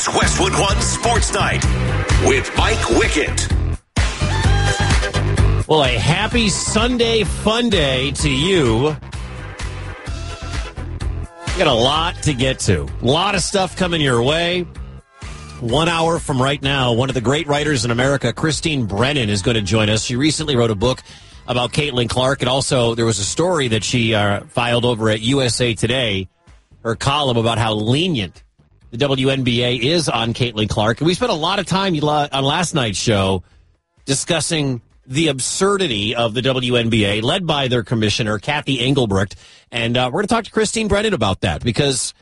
Westwood One Sports Night with Mike Wickett. Well, a happy Sunday fun day to you. We got a lot to get to. A lot of stuff coming your way. 1 hour from right now, one of the great writers in America, Christine Brennan, is going to join us. She recently wrote a book about Caitlin Clark, and also there was a story that she filed over at USA Today, her column about how lenient the WNBA is on Caitlin Clark. And we spent a lot of time on last night's show discussing the absurdity of the WNBA, led by their commissioner, Kathy Engelbrecht. And we're going to talk to Christine Brennan about that, because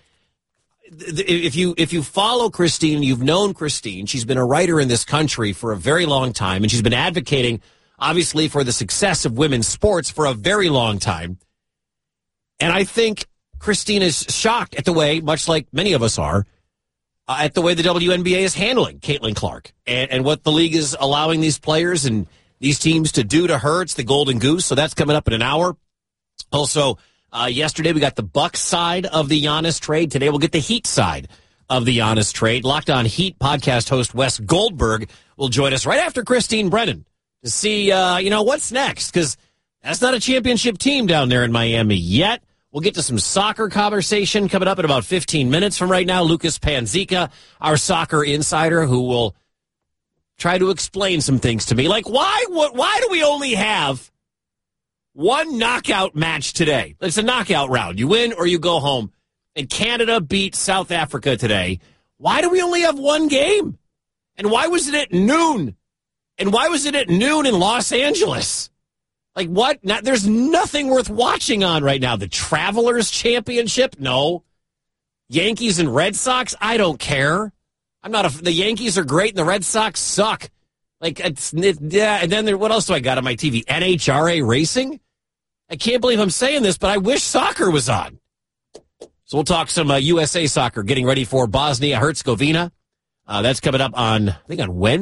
if you follow Christine, you've known Christine. She's been a writer in this country for a very long time, and she's been advocating, obviously, for the success of women's sports for a very long time. And I think Christine is shocked at the way, much like many of us are, at the way the WNBA is handling Caitlin Clark and what the league is allowing these players and these teams to do to her. It's the Golden Goose, so that's coming up in an hour. Also, yesterday we got the Bucks side of the Giannis trade. Today we'll get the Heat side of the Giannis trade. Locked On Heat podcast host Wes Goldberg will join us right after Christine Brennan to see, what's next, because that's not a championship team down there in Miami yet. We'll get to some soccer conversation coming up in about 15 minutes from right now. Lucas Panzica, our soccer insider, who will try to explain some things to me. Like, why do we only have one knockout match today? It's a knockout round. You win or you go home. And Canada beat South Africa today. Why do we only have one game? And why was it at noon? And why was it at noon in Los Angeles? Like, what? There's nothing worth watching on right now. The Travelers Championship? No. Yankees and Red Sox? I don't care. The Yankees are great and the Red Sox suck. Like, and then what else do I got on my TV? NHRA Racing? I can't believe I'm saying this, but I wish soccer was on. So we'll talk some USA soccer, getting ready for Bosnia-Herzegovina. That's coming up on Wednesday.